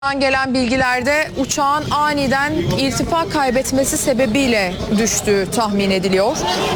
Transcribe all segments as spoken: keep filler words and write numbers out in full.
Gelen bilgilerde uçağın aniden irtifa kaybetmesi sebebiyle düştüğü tahmin ediliyor.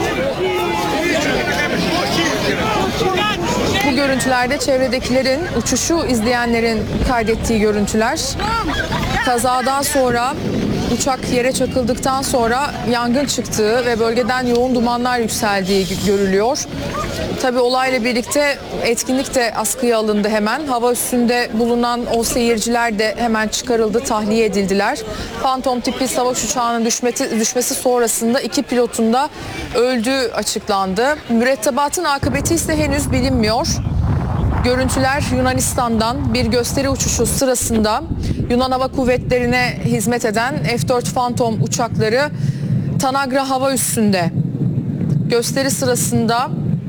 Bu görüntülerde çevredekilerin, uçuşu izleyenlerin kaydettiği görüntüler. Kazadan sonra uçak yere çakıldıktan sonra yangın çıktığı ve bölgeden yoğun dumanlar yükseldiği görülüyor. Tabii olayla birlikte etkinlik de askıya alındı hemen. Hava üstünde bulunan o seyirciler de hemen çıkarıldı, tahliye edildiler. Phantom tipi savaş uçağının düşmesi, düşmesi sonrasında iki pilotun da öldüğü açıklandı. Mürettebatın akıbeti ise henüz bilinmiyor. Görüntüler Yunanistan'dan bir gösteri uçuşu sırasında Yunan Hava Kuvvetleri'ne hizmet eden F dört Phantom uçakları Tanagra hava üssünde gösteri sırasında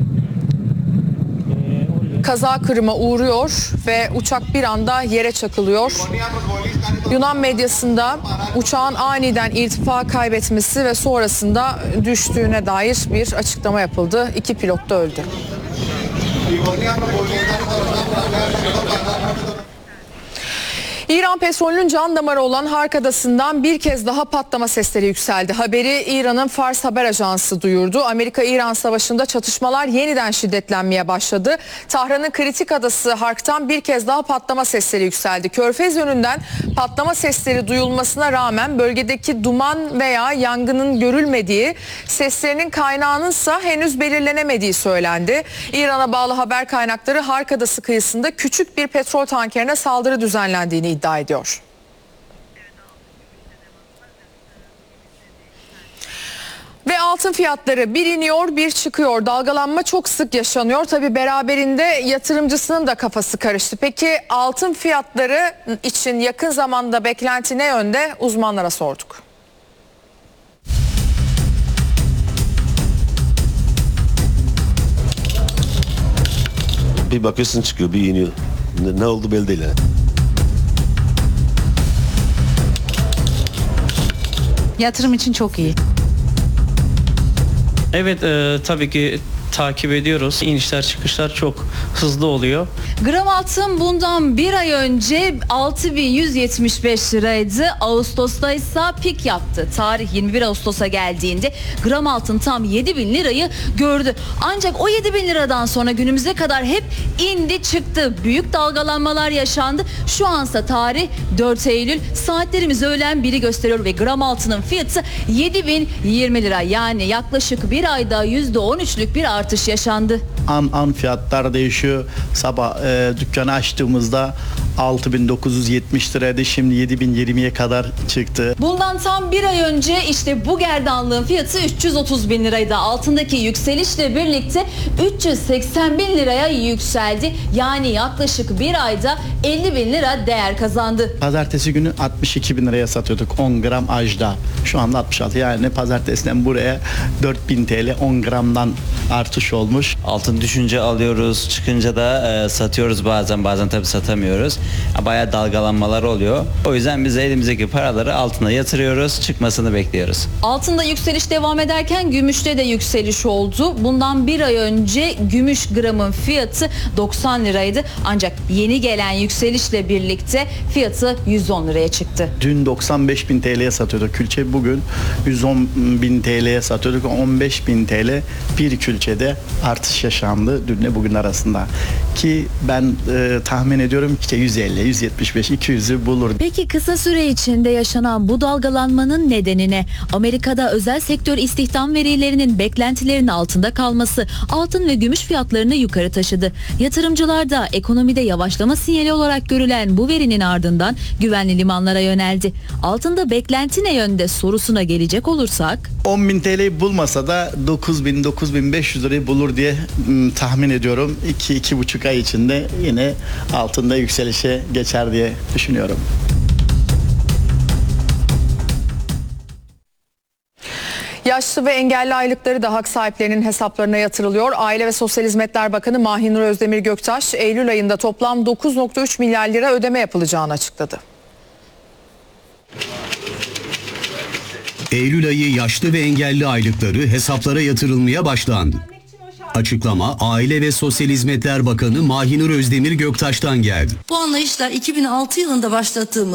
kaza kırıma uğruyor ve uçak bir anda yere çakılıyor. Yunan medyasında uçağın aniden irtifa kaybetmesi ve sonrasında düştüğüne dair bir açıklama yapıldı. İki pilot da öldü. İran petrolünün can damarı olan Hark Adası'ndan bir kez daha patlama sesleri yükseldi. Haberi İran'ın Fars Haber Ajansı duyurdu. Amerika-İran savaşında çatışmalar yeniden şiddetlenmeye başladı. Tahran'ın kritik adası Hark'tan bir kez daha patlama sesleri yükseldi. Körfez yönünden patlama sesleri duyulmasına rağmen bölgedeki duman veya yangının görülmediği, seslerinin kaynağınınsa henüz belirlenemediği söylendi. İran'a bağlı haber kaynakları Hark Adası kıyısında küçük bir petrol tankerine saldırı düzenlendiğini iddia ediyor. Ve altın fiyatları bir iniyor bir çıkıyor. Dalgalanma çok sık yaşanıyor. Tabii beraberinde yatırımcısının da kafası karıştı. Peki altın fiyatları için yakın zamanda beklenti ne yönde? Uzmanlara sorduk. Bir bakıyorsun çıkıyor, bir iniyor. Ne, ne oldu belli değil yani. Yatırım için çok iyi. Evet, e, tabii ki takip ediyoruz. İnişler çıkışlar çok hızlı oluyor. Gram altın bundan bir ay önce altı bin yüz yetmiş beş liraydı. Ağustos'ta ise pik yaptı. Tarih yirmi bir Ağustos'a geldiğinde gram altın tam yedi bin lirayı gördü. Ancak o yedi bin liradan sonra günümüze kadar hep indi çıktı. Büyük dalgalanmalar yaşandı. Şu ansa tarih dört Eylül. Saatlerimiz öğlen biri gösteriyor ve gram altının fiyatı yedi bin yirmi lira. Yani yaklaşık bir ayda yüzde on üçlük bir artış yaşandı. An an fiyatlar değişiyor. Sabah e, dükkanı açtığımızda altı bin dokuz yüz yetmiş liraydı. Şimdi yedi bin yirmiye kadar çıktı. Bundan tam bir ay önce işte bu gerdanlığın fiyatı üç yüz otuz bin liraydı. Altındaki yükselişle birlikte üç yüz seksen bin liraya yükseldi. Yani yaklaşık bir ayda elli bin lira değer kazandı. Pazartesi günü altmış iki bin liraya satıyorduk on gram ajda. Şu anda altmış altı, yani pazartesiden buraya dört bin T L on gramdan artış olmuş. Altın düşünce alıyoruz, çıkınca da e, satıyoruz bazen, bazen tabii satamıyoruz. Bayağı dalgalanmalar oluyor. O yüzden biz elimizdeki paraları altına yatırıyoruz, çıkmasını bekliyoruz. Altında yükseliş devam ederken gümüşte de yükseliş oldu. Bundan bir ay önce gümüş gramın fiyatı doksan liraydı. Ancak yeni gelen yükselişle birlikte fiyatı yüz on liraya çıktı. Dün doksan beş bin T L'ye satıyorduk külçe, bugün yüz on bin T L'ye satıyorduk. on beş bin T L bir külçede artış yaşandı dünle bugün arasında. Ki ben e, tahmin ediyorum işte yüz elli, yüz yetmiş beş, iki yüzü bulur. Peki kısa süre içinde yaşanan bu dalgalanmanın nedeni ne? Amerika'da özel sektör istihdam verilerinin beklentilerin altında kalması altın ve gümüş fiyatlarını yukarı taşıdı. Yatırımcılar da ekonomide yavaşlama sinyali olarak görülen bu verinin ardından güvenli limanlara yöneldi. Altında beklenti ne yönde sorusuna gelecek olursak, on bin T L'yi bulmasa da dokuz bin, dokuz bin beş yüz lirayı bulur diye m, tahmin ediyorum. iki iki buçuk ay içinde yine altında yükselişe geçer diye düşünüyorum. Yaşlı ve engelli aylıkları da hak sahiplerinin hesaplarına yatırılıyor. Aile ve Sosyal Hizmetler Bakanı Mahinur Özdemir Göktaş, Eylül ayında toplam dokuz virgül üç milyar lira ödeme yapılacağını açıkladı. Eylül ayı yaşlı ve engelli aylıkları hesaplara yatırılmaya başlandı. Açıklama Aile ve Sosyal Hizmetler Bakanı Mahinur Özdemir Göktaş'tan geldi. Bu anlayışla iki bin altı yılında başlattığımız